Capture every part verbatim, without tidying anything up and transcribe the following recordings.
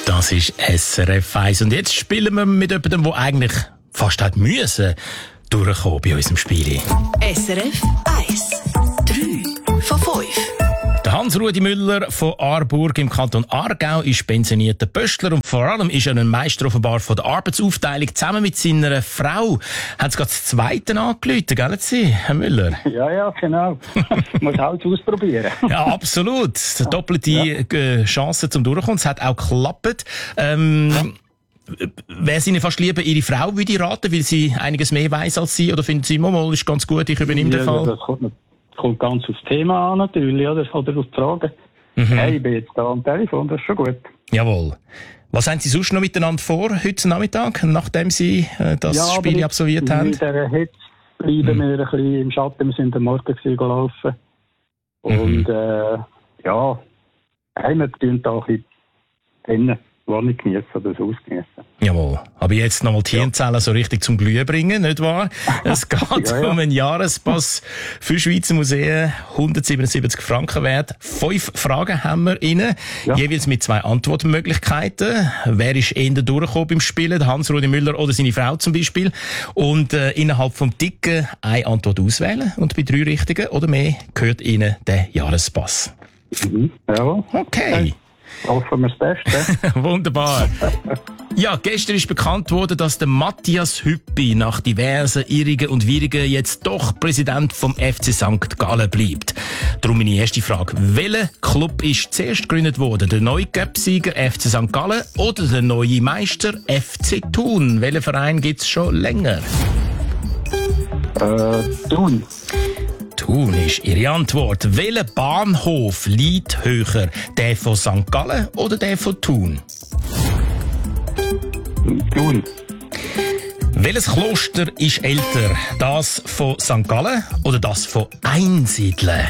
Das ist S R F eins. Und jetzt spielen wir mit jemandem, der eigentlich fast hat müssen durchkommen bei unserem Spiel. S R F eins. drei von fünf. Der Hans-Rudi Müller von Aarburg im Kanton Aargau ist pensionierter Pöstler und vor allem ist er ein Meister offenbar von der Arbeitsaufteilung. Zusammen mit seiner Frau hat es gerade das Zweite angerufen, gell Sie, Herr Müller? Ja, ja, genau. Muss alles ausprobieren. Ja, absolut. Doppelte ja. Chance zum Durchkommen. Es hat auch geklappt. Ähm, ja. Wäre es Ihnen fast lieber, Ihre Frau würde ich raten, weil sie einiges mehr weiss als Sie? Oder finden Sie, mal, ist ganz gut, ich übernehme ja, den Fall? Das kommt, kommt ganz aufs Thema an, natürlich, oder, oder auf die Frage. Mhm. Hey, ich bin jetzt da am Telefon, das ist schon gut. Jawohl. Was haben Sie sonst noch miteinander vor, heute Nachmittag, nachdem Sie äh, das ja, Spiel absolviert haben? In dieser Hitze bleiben mhm. wir ein bisschen im Schatten. Wir sind am Morgen gelaufen. Und, mhm. äh, ja, hey, wir tun da ein bisschen drinnen. Wohnung geniessen oder das Haus geniessen. Jawohl. Aber jetzt nochmal die Hirnzellen so richtig zum Glühen bringen, nicht wahr? Es geht ja, ja. um einen Jahrespass für Schweizer Museen, hundertsiebenundsiebzig Franken wert. Fünf Fragen haben wir Ihnen, ja. jeweils mit zwei Antwortmöglichkeiten. Wer ist eher durchgekommen beim Spielen? Der Hans-Rudi Müller oder seine Frau zum Beispiel. Und äh, innerhalb vom Ticken eine Antwort auswählen und bei drei richtigen oder mehr gehört Ihnen der Jahrespass. Mhm. Ja. Okay. Ja. Hoffen wir das Beste. Wunderbar. Ja, gestern ist bekannt worden, dass der Matthias Hüppi nach diversen Irrigen und Wirrigen jetzt doch Präsident vom F C Sankt Gallen bleibt. Darum meine erste Frage. Welcher Club ist zuerst gegründet worden? Der neue Cup-Sieger F C Sankt Gallen oder der neue Meister F C Thun? Welchen Verein gibt's schon länger? Äh, Thun. Thun ist Ihre Antwort. Welcher Bahnhof liegt höher? Der von Sankt Gallen oder der von Thun? Thun. Welches Kloster ist älter? Das von Sankt Gallen oder das von Einsiedeln?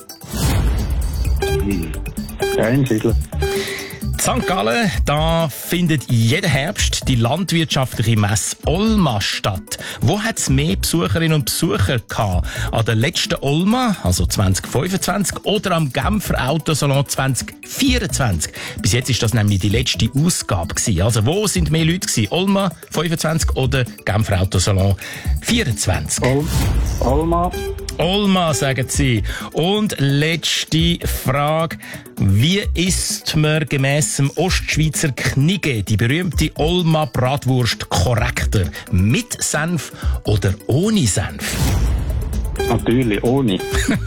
Einsiedeln. Sankt Gallen, da findet jeden Herbst die landwirtschaftliche Messe Olma statt. Wo hat es mehr Besucherinnen und Besucher gehabt? An der letzten Olma, also zwanzig fünfundzwanzig, oder am Genfer Autosalon zwanzig vierundzwanzig? Bis jetzt ist das nämlich die letzte Ausgabe gewesen. Also wo sind mehr Leute gewesen? Olma fünfundzwanzig oder Genfer Autosalon vierundzwanzig? Ol- Olma. Olma, sagen Sie. Und letzte Frage. Wie isst man gemäss dem Ostschweizer Knigge die berühmte Olma Bratwurst korrekter? Mit Senf oder ohne Senf? Natürlich, ohne.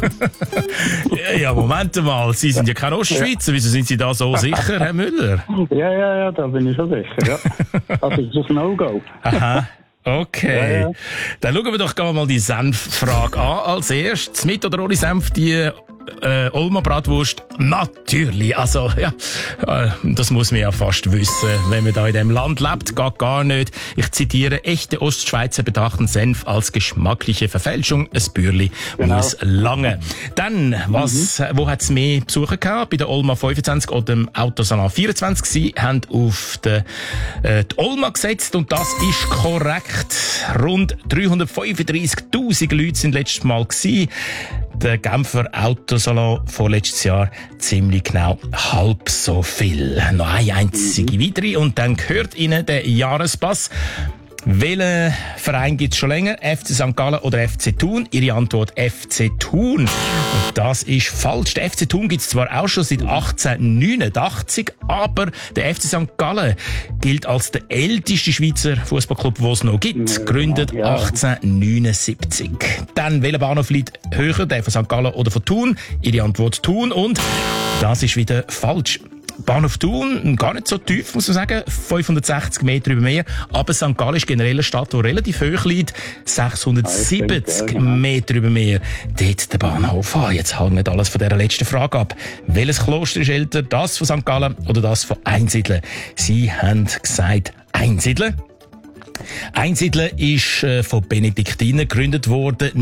ja, ja, Moment mal. Sie sind ja kein Ostschweizer. Wieso sind Sie da so sicher, Herr Müller? Ja, ja, ja, da bin ich schon sicher, ja. Also, das ist ein No-Go. Aha. Okay. Ja, ja. Dann schauen wir doch mal die Senffrage an. Als erstes, mit oder ohne Senf, die äh, Olma Bratwurst? Natürlich. Also, ja, äh, das muss man ja fast wissen. Wenn man da in dem Land lebt, geht gar nicht. Ich zitiere, echte Ostschweizer betrachten Senf als geschmackliche Verfälschung. Ein Bürli genau. muss lange. Dann, was, mhm. wo hat's mehr Besucher gehabt? Bei der Olma fünfundzwanzig oder dem Autosalon vierundzwanzig? Sie haben auf die, äh, die Olma gesetzt und das ist korrekt. Rund dreihundertfünfunddreissigtausend Leute sind letztes Mal gewesen. Der Genfer Autosalon vorletztes Jahr ziemlich genau halb so viel. Noch eine einzige mhm. weitere und dann gehört Ihnen der Jahrespass. Welchen Verein gibt es schon länger? F C Sankt Gallen oder F C Thun? Ihre Antwort F C Thun. Und das ist falsch. Der F C Thun gibt es zwar auch schon seit achtzehnhundertneunundachtzig, aber der F C Sankt Gallen gilt als der älteste Schweizer Fußballclub, den es noch gibt. Gegründet achtzehnhundertneunundsiebzig. Dann, welcher Bahnhof liegt höher? Der von Sankt Gallen oder von Thun? Ihre Antwort Thun. Und das ist wieder falsch. Bahnhof Thun, gar nicht so tief, muss man sagen, fünfhundertsechzig Meter über Meer. Aber Sankt Gallen ist generell eine Stadt, die relativ hoch liegt, sechshundertsiebzig Meter über Meer. Dort der Bahnhof. Ah, jetzt hängt alles von dieser letzten Frage ab. Welches Kloster ist älter, das von Sankt Gallen oder das von Einsiedeln? Sie haben gesagt Einsiedeln. Einsiedeln ist äh, von Benediktinern gegründet worden,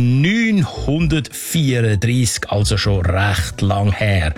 neunhundertvierunddreissig, also schon recht lang her.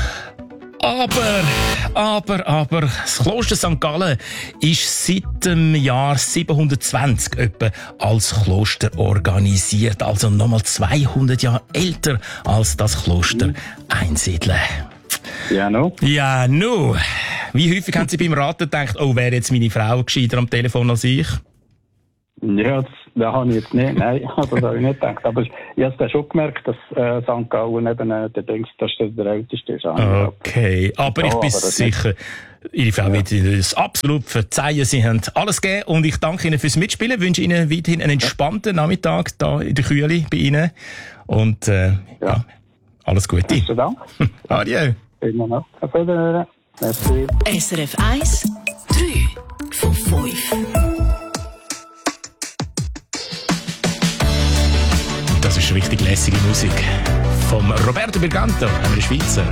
Aber, aber, aber, das Kloster Sankt Gallen ist seit dem Jahr siebenhundertzwanzig etwa als Kloster organisiert. Also nochmal zweihundert Jahre älter als das Kloster Einsiedeln. Ja, no. Ja, no. Wie häufig haben Sie beim Raten gedacht, oh, wäre jetzt meine Frau gescheiter am Telefon als ich? Ja, das, das habe ich jetzt nicht, nein, das habe ich nicht gedacht. Aber ich habe es schon gemerkt, dass äh, Sankt Gallen eben äh, der Dings, dass der, der Älteste ist. Okay, aber ja, ich bin aber sicher, nicht. Ihre Frau ja. wird Ihnen das absolut verzeihen. Sie haben alles gegeben und ich danke Ihnen fürs Mitspielen, wünsche Ihnen weiterhin einen entspannten Nachmittag da in der Kühle bei Ihnen und äh, ja. ja, alles Gute. Besten Dank. Adieu. Immer noch. Auf Wiedersehen. Merci. S R F eins, drei von fünf. Das ist richtig lässige Musik. Vom Roberto Berganto, einem Schweizer.